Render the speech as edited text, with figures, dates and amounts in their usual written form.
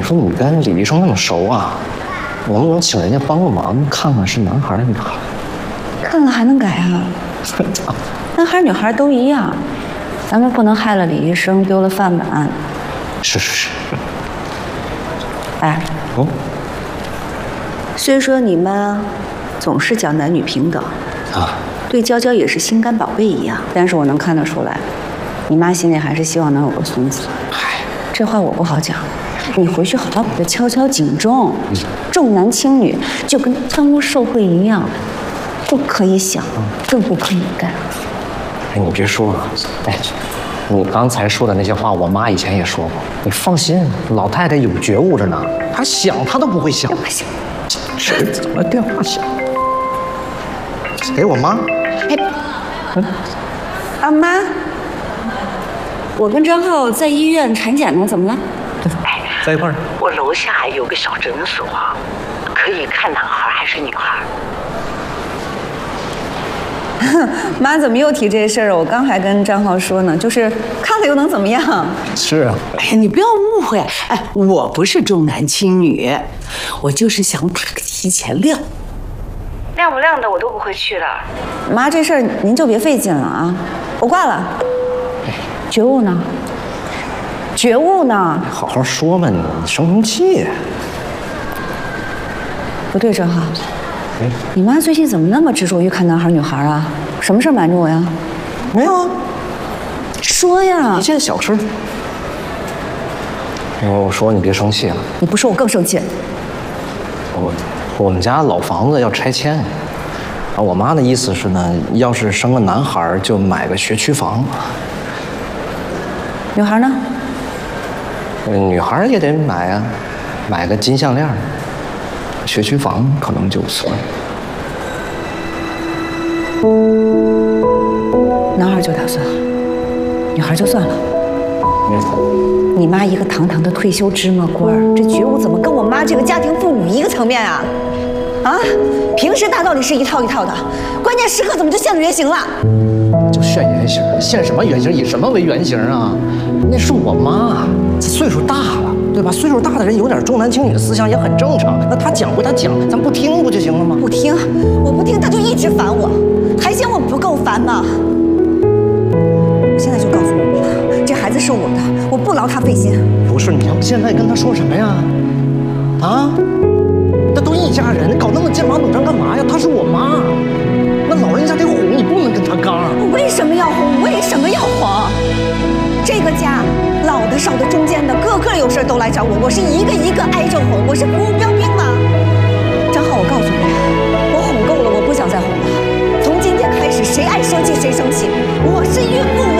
说你跟李医生那么熟啊，能不能请人家帮个忙，看看是男孩女孩？ 看了还能改啊？男孩女孩都一样，咱们不能害了李医生，丢了饭碗。 是。 哎， 哦， 虽说你们总是讲男女平等啊， 对娇娇也是心肝宝贝一样，但是我能看得出来，你妈心里还是希望能有个孙子。 嗨， 这话我不好讲，你回去好好给他敲敲警钟，重男轻女就跟贪污受贿一样，不可以想，更不可以干。 哎，你别说啊，哎，你刚才说的那些话，我妈以前也说过。你放心，老太太有觉悟着呢，她想她都不会想。 不行， 这怎么电话响？给我妈。 哎，啊妈，我跟张浩在医院产检呢，怎么了？ 在一块儿。 我楼下有个小诊所，可以看男孩还是女孩。 妈怎么又提这事儿？我刚还跟张浩说呢，就是看了又能怎么样？ 是啊。 哎呀，你不要误会，哎，我不是重男轻女，我就是想打个提前量。亮不亮的我都不会去的。 妈，这事儿您就别费劲了啊，我挂了。觉悟呢？觉悟呢？ 好好说嘛，你生气？ 不对，张浩，你妈最近怎么那么执着于看男孩女孩啊？什么事瞒着我呀？ 没有啊， 说呀！ 一件小事。我说你别生气啊。 你不说我更生气。 我们家老房子要拆迁，啊，我妈的意思是呢，要是生个男孩就买个学区房。 女孩呢？ 女孩也得买啊，买个金项链。学区房可能就算了。 男孩就打算，女孩就算了。你妈一个堂堂的退休芝麻官，这觉悟怎么跟我妈这个家庭妇女一个层面啊？啊，平时大道理是一套一套的，关键时刻怎么就现了原形了？ 就现原形，现什么原形？以什么为原型啊？那是我妈，岁数大了，对吧？岁数大的人有点重男轻女的思想也很正常。那她讲归她讲，咱不听不就行了吗？ 不听，我不听，她就一直烦我，还嫌我不够烦吗？我现在就告诉你妈，这孩子是我的，我不劳她费心。 不是，你要现在跟她说什么呀？啊？那都一家人，搞那么剑拔弩张干嘛呀？她是我妈，那老人家得哄，你不能跟她刚。 我为什么要哄？为什么要哄？这个家，老的、少的、中间的，个个有事都来找我，我是一个一个挨着哄，我是服务标兵吗？张浩，我告诉你，我哄够了，我不想再哄了。从今天开始，谁爱生气谁生气，我是孕妇。